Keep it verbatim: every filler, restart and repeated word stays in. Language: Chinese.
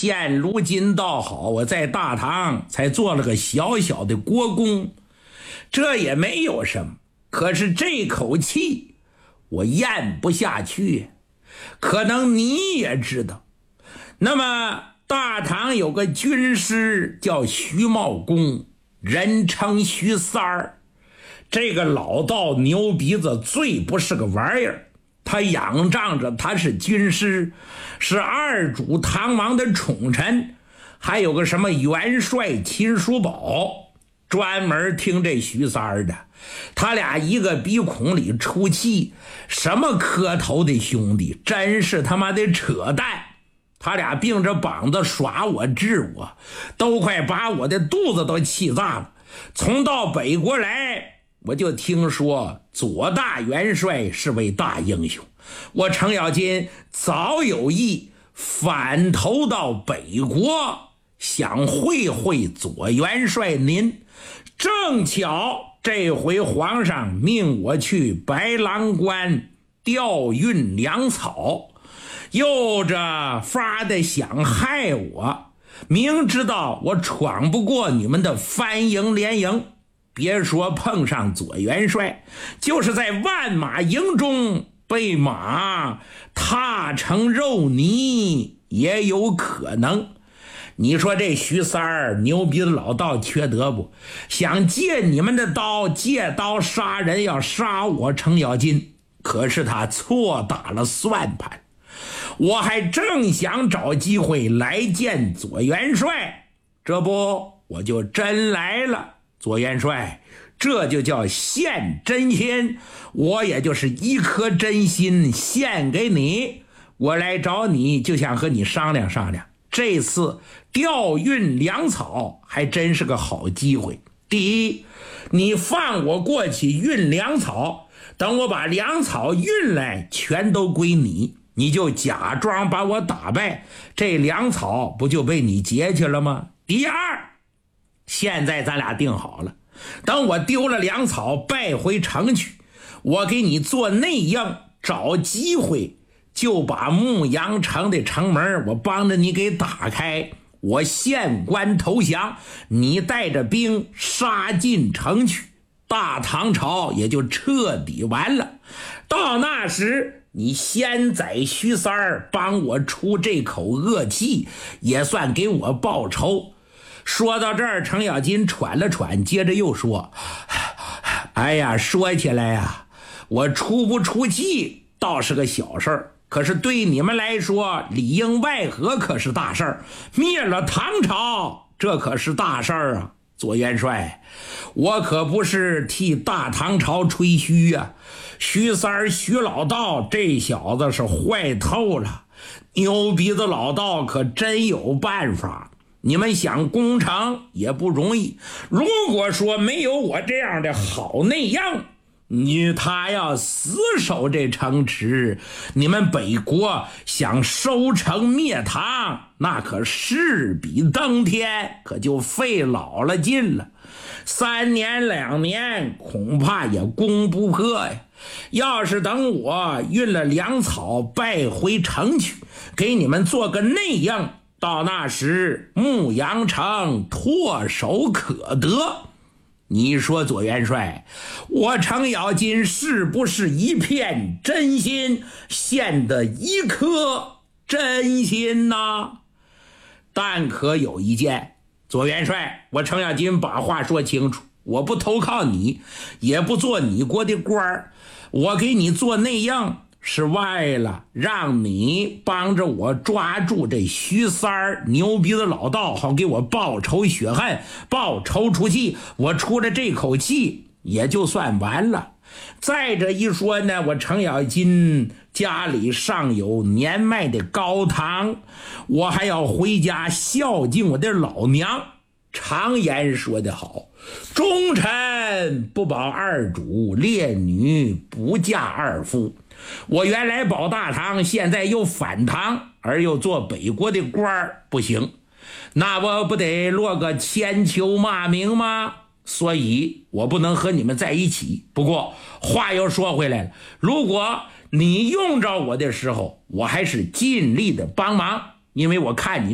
现如今倒好，我在大唐才做了个小小的国公，这也没有什么。可是这口气我咽不下去，可能你也知道。那么大唐有个军师叫徐茂公，人称徐三儿。这个老道牛鼻子最不是个玩意儿，他仰仗着他是军师，是二主唐王的宠臣，还有个什么元帅秦叔宝，专门听这徐三儿的。他俩一个鼻孔里出气，什么磕头的兄弟，真是他妈的扯淡。他俩并着膀子耍我治我，都快把我的肚子都气炸了。从到北国来，我就听说左大元帅是位大英雄，我程咬金早有意反投到北国，想会会左元帅您。正巧这回皇上命我去白狼关调运粮草，又着发的想害我，明知道我闯不过你们的番营联营，别说碰上左元帅，就是在万马营中被马踏成肉泥也有可能。你说这徐三儿牛鼻子老道缺德不？想借你们的刀，借刀杀人，要杀我程咬金。可是他错打了算盘，我还正想找机会来见左元帅，这不我就真来了。左元帅，这就叫献真心，我也就是一颗真心献给你。我来找你就想和你商量商量，这次调运粮草还真是个好机会。第一，你放我过去运粮草，等我把粮草运来全都归你，你就假装把我打败，这粮草不就被你劫去了吗？第二，现在咱俩定好了，等我丢了粮草败回城去，我给你做内应，找机会就把牧羊城的城门我帮着你给打开，我县官投降，你带着兵杀进城去，大唐朝也就彻底完了。到那时你先宰徐三儿，帮我出这口恶气，也算给我报仇。说到这儿，程咬金喘了喘，接着又说，哎呀，说起来呀，我出不出气倒是个小事儿，可是对你们来说，里应外合可是大事儿，灭了唐朝这可是大事儿啊。左元帅，我可不是替大唐朝吹嘘呀、啊，徐三儿徐老道这小子是坏透了，牛鼻子老道可真有办法，你们想攻城也不容易。如果说没有我这样的好内应，你他要死守这城池，你们北国想收城灭唐，那可势比登天，可就费老了劲了。三年两年恐怕也攻不破呀。要是等我运了粮草败回城去，给你们做个内应，到那时牧羊城唾手可得。你说左元帅，我程咬金是不是一片真心，献的一颗真心呢？但可有一件，左元帅，我程咬金把话说清楚，我不投靠你，也不做你国的官儿，我给你做内应是为了让你帮着我抓住这徐三儿牛鼻子老道，好给我报仇雪恨，报仇出气，我出了这口气也就算完了。再者一说呢，我程咬金家里尚有年迈的高堂，我还要回家孝敬我的老娘。常言说得好，忠臣不保二主，烈女不嫁二夫。我原来保大唐，现在又反唐，而又做北国的官儿，不行，那我不得落个千秋骂名吗？所以我不能和你们在一起。不过话又说回来了，如果你用着我的时候，我还是尽力的帮忙，因为我看你